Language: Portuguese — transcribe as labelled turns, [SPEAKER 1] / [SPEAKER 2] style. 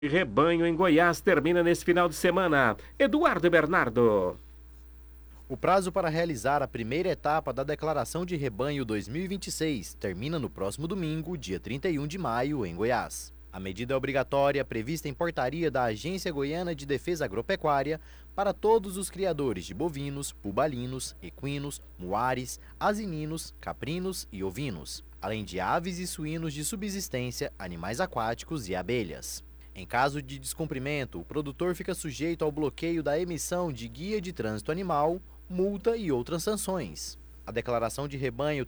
[SPEAKER 1] Rebanho em Goiás termina nesse final de semana. Eduardo e Bernardo.
[SPEAKER 2] O prazo para realizar a primeira etapa da Declaração de Rebanho 2026 termina no próximo domingo, dia 31 de maio, em Goiás. A medida é obrigatória, prevista em portaria da Agência Goiana de Defesa Agropecuária, para todos os criadores de bovinos, bubalinos, equinos, muares, asininos, caprinos e ovinos, além de aves e suínos de subsistência, animais aquáticos e abelhas. Em caso de descumprimento, o produtor fica sujeito ao bloqueio da emissão de guia de trânsito animal, multa e outras sanções. A declaração de rebanho